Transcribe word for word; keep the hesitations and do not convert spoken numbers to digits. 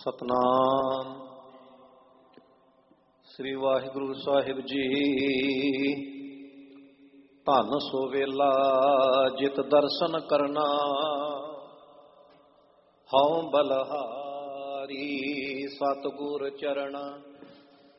ਸਤਨਾਮ ਸ੍ਰੀ ਵਾਹਿਗੁਰੂ ਸਾਹਿਬ ਜੀ। ਧੰਨ ਸੋ ਵੇਲਾ ਜਿਤ ਦਰਸ਼ਨ ਕਰਨਾ, ਹਉ ਬਲਹਾਰੀ ਸਤਿਗੁਰ ਚਰਣਾ